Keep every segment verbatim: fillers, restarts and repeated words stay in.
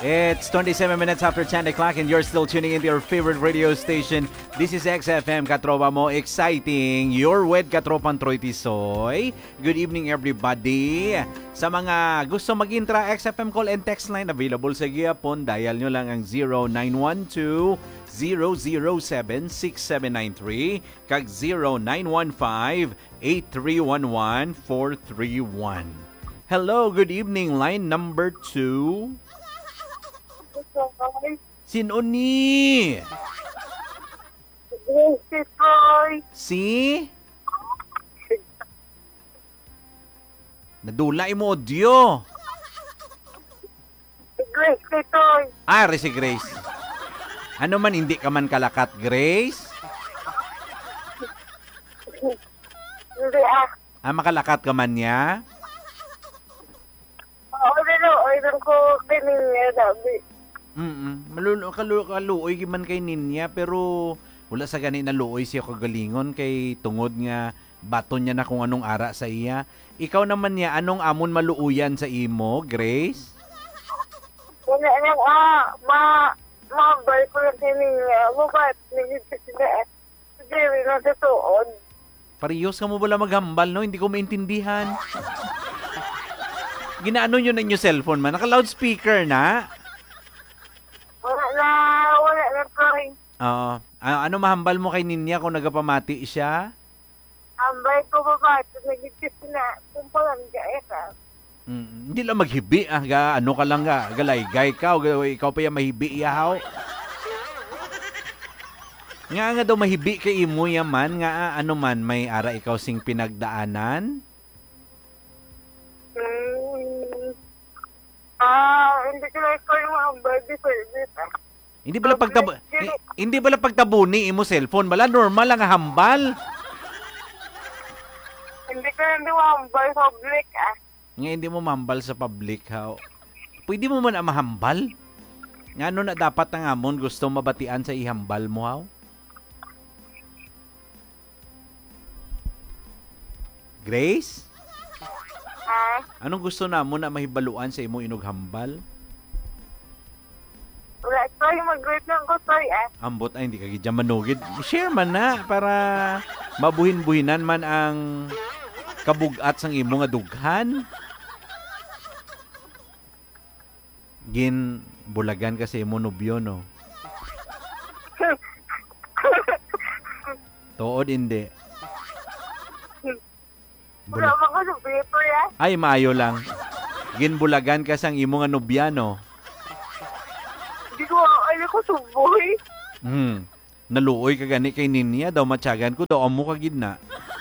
It's twenty-seven minutes after ten o'clock and you're still tuning into your favorite radio station. This is X F M, katropa mo, exciting. You're with Katropang Troy Tisoy. Good evening everybody. Sa mga gusto mag-intra, X F M call and text line available sa Giyapon. Dial nyo lang ang zero nine one two zero zero seven six seven nine three kag zero nine one five eight three one one four three one. Hello, good evening. Line number two. Sino ni? Si? Nadulay mo audio. Grace, Kitoy. Ah, si Grace. Ano man, hindi ka man kalakat, Grace? Hindi ah. Ah, makalakat ka man niya? Oo, pero ayun ko kaninya sabi. Mm Malulo, kalu, kaluoy man kay ninya, pero wala sa gani na luoy siya kagalingon kay tungod nga baton niya na kung anong ara sa iya. Ikaw naman niya, anong amon maluuyan sa imo, Grace? Wala lang ah, ma, mabay ko lang kaninya. Mabat, nagigit sila eh. Sige, na tatuon. Parehos ka mo bala maghambal, no? Hindi ko maintindihan. Ginaano nyo na yung cellphone man? Naka-loudspeaker na? Wala na, wala na Troy. Oo. Uh, ano mahambal mo kay Ninya kung nagapamati siya? Ambay ko mabat, nagigit sila. Kung palang gaeta. Mm, hindi lang maghibi. Ah, ga, ano ka lang ga? Galaygay ka. O, ikaw pa yung mahibi iyahaw. Nga nga daw mahibi kay imo yaman. Nga ano man, may ara ikaw sing pinagdaanan? Hmm. Ah, hindi ko lang ko yung ambay di service ah. Hindi bala pagtab eh, hindi bala pagtabuni imo cellphone bala normal lang hambal. Hindi ko lang yung ambay public ah. Nga hindi mo mahambal sa public ha. Pwede mo man mahambal. Nga ano na dapat ang amon gusto mabatian sa ihambal mo ha. Grace? Ah, Anong gusto na mo na mahibaluan sa imo inughambal? wala Troy, mag-greet lang ko Troy ah. Ambot ay hindi ka gidya manugid. Share man na para mabuhin-buhinan man ang kabugat sang imo nga dughan. Gin bulagan ka sa imo nobyo no. Tuod hindi. Wala Bula- ba ko sabi Troy ah. Ay maayo lang. Gin bulagan ka sang imo nga nobya no. Hindi ko, ano ko suboy. Hmm. Naluoy ka gani kay Ninya daw matyagan ko daw amo ka gid na.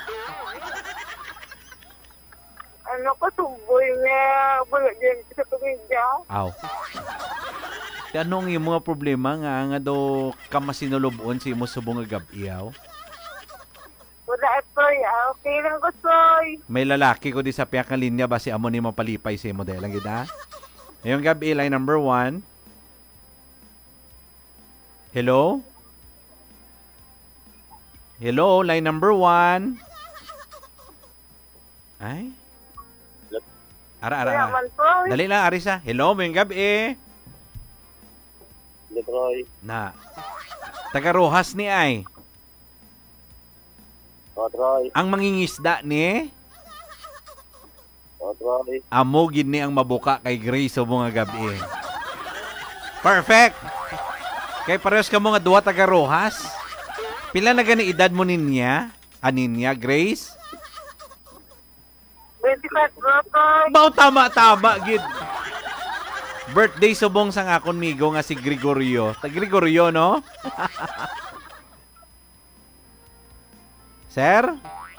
Ano ko suboy nga, wala din sa pamilya. Aw. Ti anong imo nga problema nga nga daw kamasinulobon sa imo subong nga gabiyaw? Wala Troy ah, okay lang ko Troy. May lalaki ko di sa piyak nga linya ba si amo ni mapalipay sa imo dahil lang gid ha. Ngayong gabi line number one. Hello? Hello, line number one. Ay? Ara, ara, Wala ara. man Troy. Dali lang, Arisa. Hello, may gabi. Troy. Na. Taga Rojas ni ay. O, Troy. Ang mangingisda ni O, Troy. amo gid ni ang mabuka kay Grace o mga gabi. Perfect. Kay parehas ka mga duwa taga Rojas. Pila na gani edad mo ninya? Aninya, Grace? twenty-five bro Troy. Bao tama-tama gid. Birthday subong sang akon migo nga si Gregorio. Ta Gregorio no? Sir?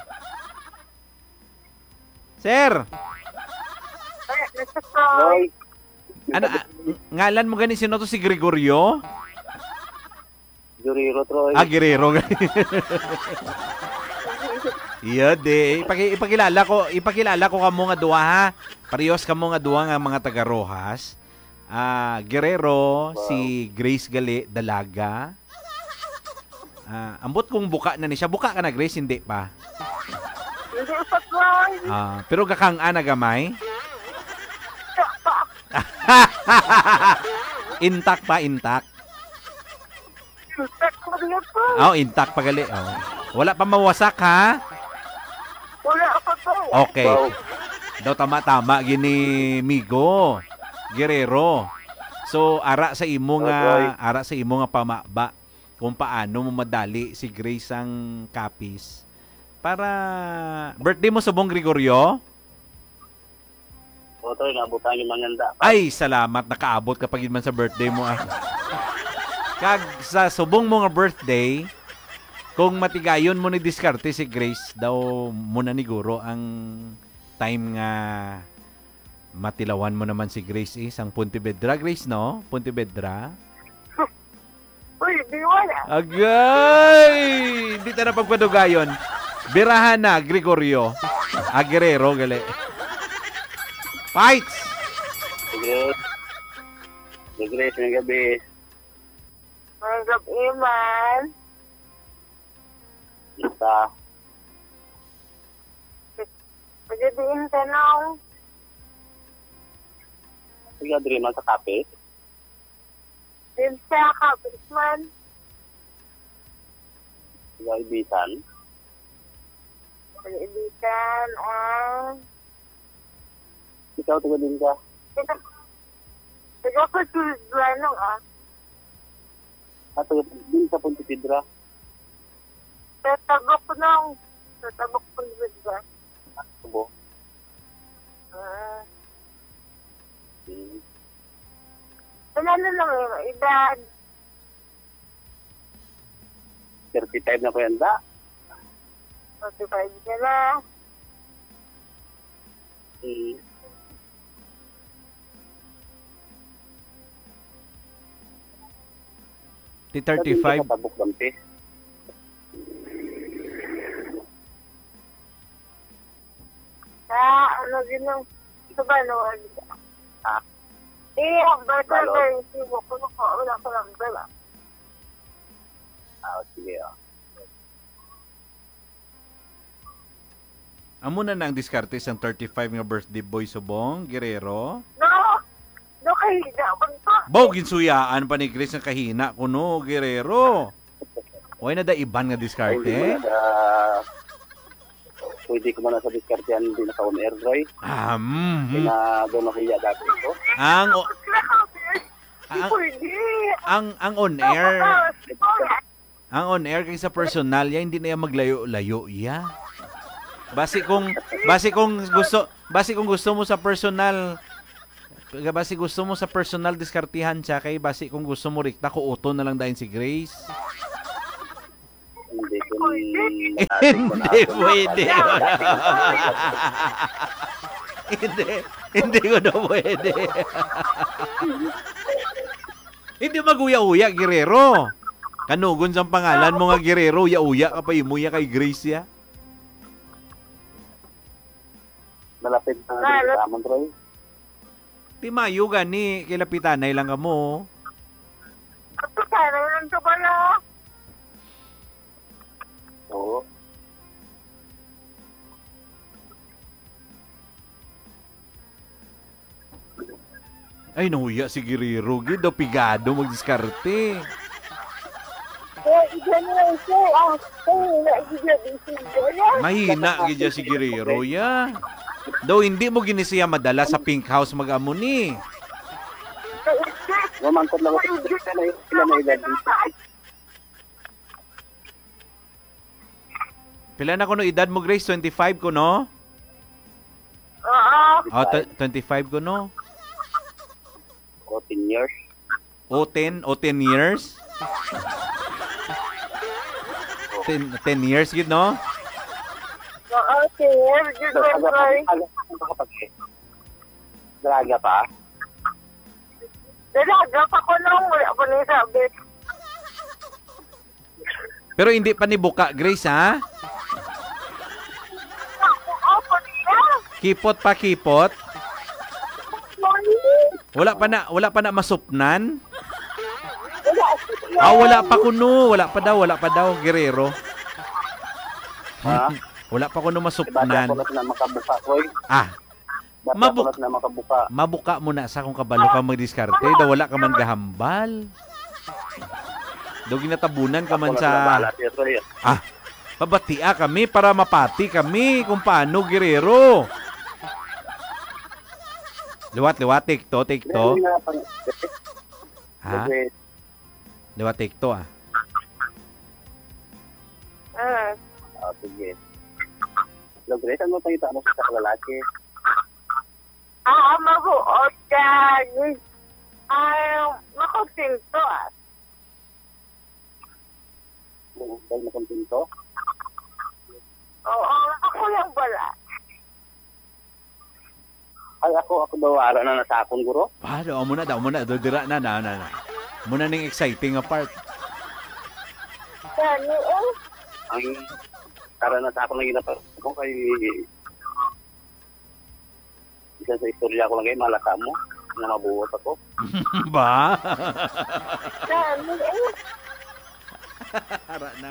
Sir? Ay, nasa Troy. Ano ah, ngalan mo gani sino to si Gregorio? Juriro, Troy. Ah, Guerrero. Iya de, Ipaki, ipakilala ko, ipakilala ko kamo nga duwa ha. Parehas kamo nga duwa nga mga taga Rojas. Ah, Guerrero, Wow. si Grace Gali Dalaga. Ah, ambot kong buka na ni siya. Buka ka na, Grace, hindi pa. Hindi pa Troy. Ah, pero gakang ana gamay. Intact pa, intact. Intact pa rin po. Oh, intact pa gali. Oh. Wala pa mawasak, ha? Wala pa po. Okay. Daw tama-tama gini Migo. Guerrero. So ara sa imo nga ara sa imo nga pamaba kung paano mo madali si Grace ang Capiz para birthday mo subong Gregorio. Oto nabutan yung manganda. Ay, salamat nakaabot kapag man sa birthday mo ah. Kag sa subong mo nga birthday, kung matigayon mo ni diskarte si Grace daw muna ni Guro ang time nga matilawan mo naman si Grace is ang Pontevedra. Grace, no? Pontevedra. Uy, di wala. Agay! Hindi ta na pagpadugayon. Birahan na, Gregorio. Aguerrero, gali. Fights! Sige. Sige, sige gabi. May gabi man. Isa. Pagdating tanong. Sige, diri man sa kape. Din sa Kapitman. Sige, ibisan. Pag-ibitan ang... Ikaw, taga din ka. Taga ko Tulanong ah. Ah, taga din sa Pontevedra. Tatagok ko nung. Tatagok ko nung. Subo. Ah. Hmm. Wala na lang yung edad. thirty-five na ko yan da. forty-five ka na. Hmm. Ti thirty-five. Tabuk dampi. Ah, ano din yung... Ito ba, no? Ah. Eh, ang bata Balot. ba yung sibo ko? Wala ko lang dala. Ah, sige ah. Amo na na ang diskarte sang thirty-five nga birthday boy subong Guerrero. No! No, kay dapat pa. Baw ginsuyaan pa ni Grace nga kahina kuno Guerrero. Way na da iban nga Ay, hindi diskarte. mo na sa... Pwede ko muna sa diskartehan, hindi na sa on-air, Roy. Ah, mm, Kaya doon ako iya dati ko. ang o- Hindi ang pwede. ang ang on air, ang on air kay sa personal ya hindi na yan maglayo-layo ya. Basi kung basi kung gusto basi kung gusto mo sa personal basi gusto mo sa personal diskartihan siya kay basi kung gusto mo rikta ko uton na lang dahil si Grace. Hindi ko Hindi pwede. Hindi, hindi ko na pwede. Hindi maguya-uya, Guerrero. Kanugon sa pangalan mo nga, Guerrero, uya-uya ka pa imuya kay Grace ya. Malapit na dito sa amon, Roy. Di mayo gani, kilapitanay lang ka mo. Ito sana lang ito pala. Oo. Ay, nahuya si Guerrero. Gido, pigado magdiskarte. Kaya ilan na ito. Ah, kaya na ilan. Mahina gidya si Guerrero ya. Daw hindi mo ginisiya madala sa Pink House mag-amo ni. Mamangkot lang ako sa na ilan na edad dito. Pila na kuno edad mo, Grace? twenty-five ko, no? Oo. Oh, t- twenty-five ko, no? O, ten years. O ten, o ten years? ten, ten years, gid, no? Oo, sir. Good So, one, boy. Dalaga pa? Dalaga pa ko nung wala pa na sabi. Pero hindi pa ni buka, Grace, ha? Oo, pa niya. Kipot pa, kipot. Morning. Wala pa na, wala pa na masupnan. Wala. Ah, wala pa kuno, wala pa daw, wala pa daw, Guerrero. Ha? Wala pa kuno Ibada masupnan. ko na sila makabuka, Roy. Ah, Basta Mabuk- ako na makabuka. Mabuka mo na sa kung kabalo ka magdiskarte, daw wala ka man gahambal. Daw ginatabunan ka man Ako na sa... bahala, Tio Troy. Ah, pabatia kami para mapati kami kung paano, Guerrero. Liwat, liwat, tikto, tikto. Hindi na pang- Ha? Grace. Liwat, tikto, ah. Ah. Ah, sige. Hello, Grace, ano pangita mo sa lalaki? Ah, mabuot yan. Ay, makutinto ah. Dahil makontento? Oo, ako lang bala. Ay, ako, ako daw ara na nasa akong guro. Ah, daw mo na, daw mo na. Dodira na, na, na, na. Muna ning exciting nga part. Yan, eh. Ang ara na sa akong naging napag ko kay isa sa istorya ko lang kayo, malaka mo na mabuot ako. Ba? Yan, eh. Hara na.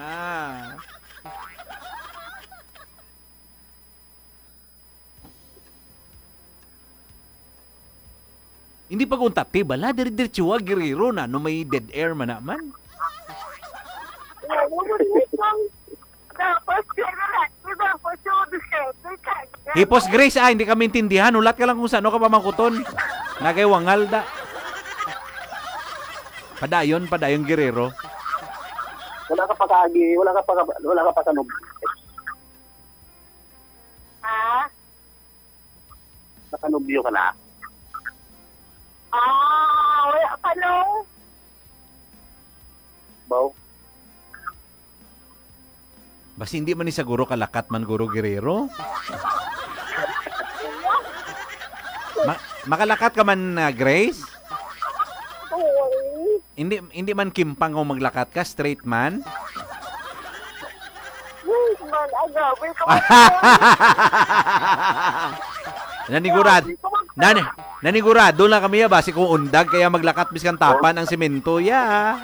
Hindi pa kung tati, bala, dir-dirtsuwa, Guerrero na, no may dead air man naman. Yan, umulit lang. Tapos, yun na lang. Tapos, yun na lang. Hipos Grace, ah, hindi kami intindihan. Ulat ka lang kung saan ka pa mangkuton. Nagay wangal da. Padayon, padayon, Guerrero. Wala ka pa kagi, wala ka pa wala ka pa kanub. Ha? Nakanubyo ka na. Ah, wala pa nung. Baw. Basta hindi man ni sa guro kalakat man guro Guerrero. Ma- makalakat ka man, uh, Grace? Uy. Hindi hindi man kimpang kung maglakat ka, straight man. Wait man, agawin ka Nanigurad. Nani, nanigurado lang kami ya basi kung undag kaya maglakat biskan tapan ang semento ya.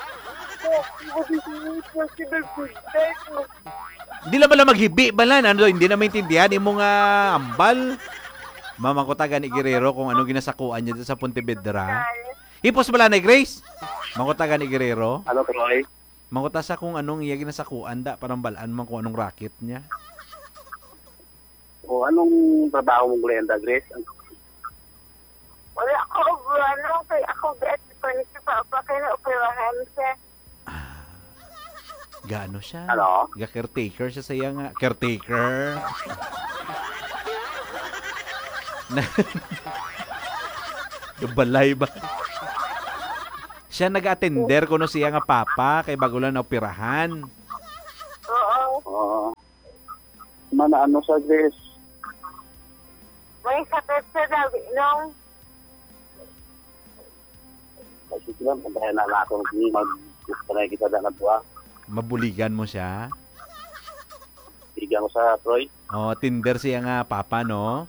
Hindi na bala maghibi bala ano, hindi na maintindihan imong uh, ambal. Mamangkutaga ni Guerrero kung ano ginasakuan niya sa Pontevedra. Hipos bala na Grace. Mangkutaga ni Guerrero. Ano Troy? Mangkuta sa kung anong iya ginasakuan da parang balaan man kung anong racket niya. O anong trabaho mo Glenda, Grace? Wala ko, ano, kaya ako bet ko ni si Papa, kaya na-operahan siya. Gaano siya? Ano? Ga caretaker siya sa iya nga. Caretaker. Na- Balay ba? Siya nag-attender kuno siya nga papa kay bago lang na operahan. Oo. Oo. Mana ano sa Grace? May sakit sa dabi nung. Kasi sila, pantayan na na ako mag gusto na kita na nagbuha. Mabuligan mo siya. Bigyan ko sa Troy. Oh, tinder siya nga papa no.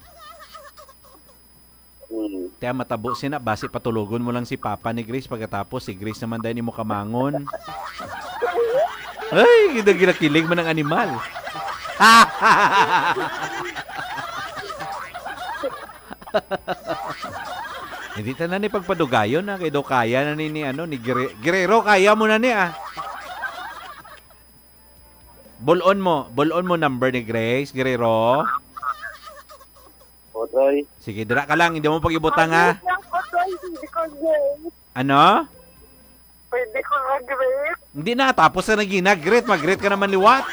Hmm. Kaya matabo siya na basi patulugon mo lang si papa ni Grace pagkatapos si Grace naman dahil ni mo kamangon. Ay, ginakilig man ng animal. Hindi ta na ni pagpadugayon na kay do kaya na ni, ni ano ni Guerre- Guerrero kaya mo na ni ah. Bolon mo, bolon mo number ni Grace, Guerrero. O Troy. Sige, dira ka lang, hindi mo pag-ibutang ha. Ang lang ko to, hindi ko grade. Ano? Pwede ko mag-grade. Hindi na, tapos na naging great, mag-great ka naman liwat.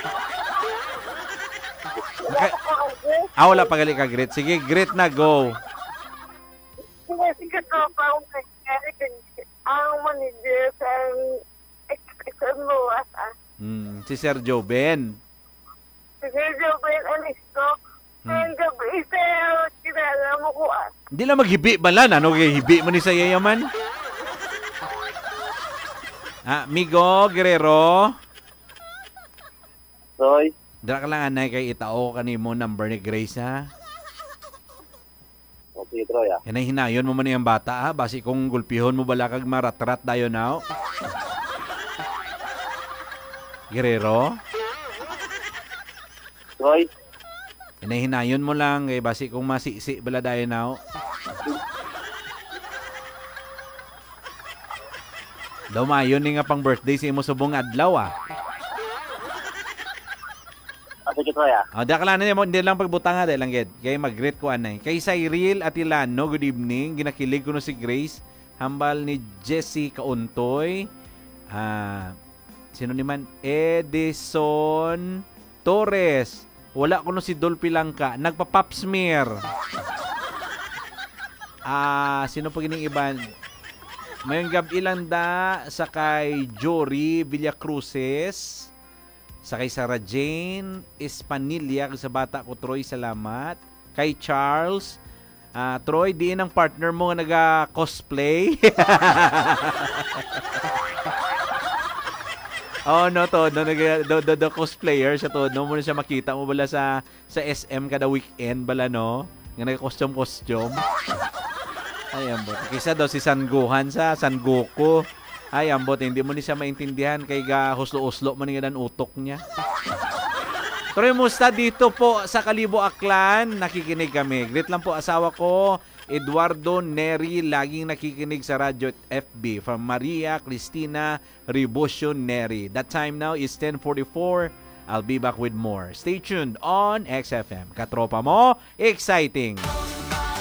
Wala ko mag-grade. Ah, wala pagali ka great. Sige, great na, go. Sige ko pa akong kanya. Ang manager sa expectation mo as ah. Hmm, si Sir Joben. Sige, Joven, alis ko. Ang gabi, sir, kilala mo ko ah. Hindi lang maghibi balan. Ano kay hibi mo ni sa yayaman? Ah, Migo, Guerrero. Troy. Dira ka lang anay kay itao kanimo number ni Grace ha. O sige Troy ah. Yan ay hinayon mo man yung bata ha. Basi kung gulpihon mo bala kag maratrat dayon now. Guerrero. Troy. Hinahinayon mo lang, kay basi kung masisi bala dayo now. Dumayon ni nga pang birthday si imo subong adlaw ah. Ah, sige, Troy, ah. Oh, dakala na mo hindi lang pagbutanga dahil lang gid. Kay mag-greet ko anay. Kay Cyril Atilano, good evening. Ginakilig ko no si Grace. Hambal ni Jessie Kauntoy. Ah, sino ni man? Edison Torres. Wala ko no si Dolphy Langka. Nagpa-pop smear. Ah, sino pa gining iban? Mayong gabi lang da sa kay Jory Villacruces. Sa kay Sarah Jane Espanilla, sa bata ko Troy, salamat. Kay Charles, uh, Troy, di ang partner mo naga-cosplay. Oh no to, no naga do, do, do cosplayer siya to. No mo na siya makita mo bala sa sa S M kada weekend bala no. Nga naga-costume costume. Ay ambot. Kisa daw si San Gohan sa San Goku. Ay, ambot, hindi mo ni siya maintindihan kay ga huslo-uslo mo nga dan utok niya. Pero musta dito po sa Kalibo Aklan, nakikinig kami. Greet lang po asawa ko, Eduardo Neri, laging nakikinig sa radyo at F B from Maria Cristina Ribocio Neri. That time now is ten forty-four. I'll be back with more. Stay tuned on X F M. Katropa mo, exciting!